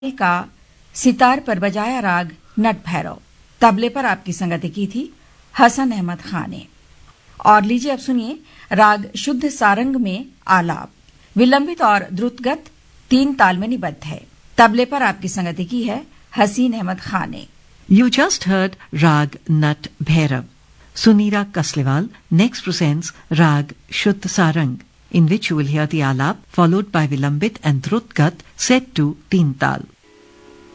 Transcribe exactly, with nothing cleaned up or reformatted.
का सितार पर बजाया राग नट भैरव। तबले पर आपकी संगति की थी हसन अहमद खान ने। और लीजिए अब सुनिए राग शुद्ध सारंग में आलाप, विलंबित और द्रुतगत तीन ताल में निबद्ध है। तबले पर आपकी संगति की है हसीन अहमद खान ने। You just heard Rag Nat Bhairav. Sunira Kasliwal next presents Rag Shuddh Sarang, in which you will hear the alap followed by Vilambit and Drutgat set to Teen Tal.